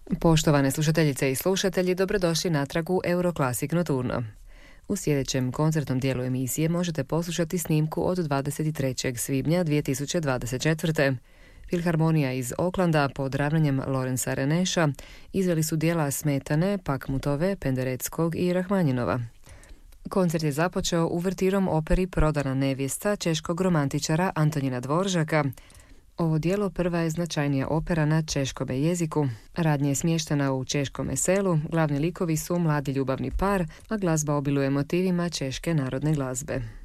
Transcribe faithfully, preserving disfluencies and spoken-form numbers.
Poštovane slušateljice i slušatelji, dobrodošli natrag u Euroclassic Nocturno. U sljedećem koncertnom dijelu emisije možete poslušati snimku od dvadeset trećeg svibnja dvije tisuće dvadeset četvrte. Filharmonija iz Oaklanda pod ravnanjem Lorenza Reneša izveli su dijela Smetane, Pakmutove, Pendereckog i Rahmanjinova. Koncert je započeo uvertirom operi Prodana nevjesta češkog romantičara Antonina Dvoržaka. Ovo djelo prva je značajnija opera na češkome jeziku. Radnja je smještena u češkome selu, glavni likovi su mladi ljubavni par, a glazba obiluje motivima češke narodne glazbe.